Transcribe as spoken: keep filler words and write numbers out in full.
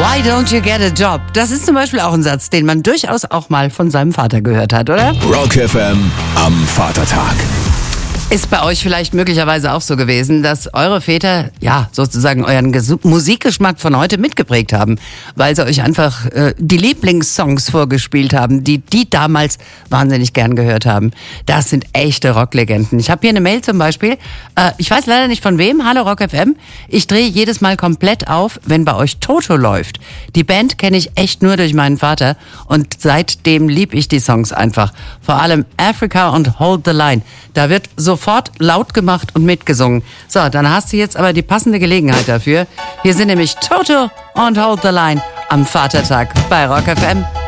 Why don't you get a job? Das ist zum Beispiel auch ein Satz, den man durchaus auch mal von seinem Vater gehört hat, oder? Rock F M am Vatertag. Ist bei euch vielleicht möglicherweise auch so gewesen, dass eure Väter, ja, sozusagen euren Ges- Musikgeschmack von heute mitgeprägt haben, weil sie euch einfach äh, die Lieblingssongs vorgespielt haben, die die damals wahnsinnig gern gehört haben. Das sind echte Rocklegenden. Ich habe hier eine Mail zum Beispiel, äh, ich weiß leider nicht von wem, hallo Rock F M, ich drehe jedes Mal komplett auf, wenn bei euch Toto läuft. Die Band kenne ich echt nur durch meinen Vater und seitdem lieb ich die Songs einfach. Vor allem Africa und Hold the Line. Da wird sofort laut gemacht und mitgesungen. So, dann hast du jetzt aber die passende Gelegenheit dafür. Hier sind nämlich Toto und Hold the Line am Vatertag bei Rock F M.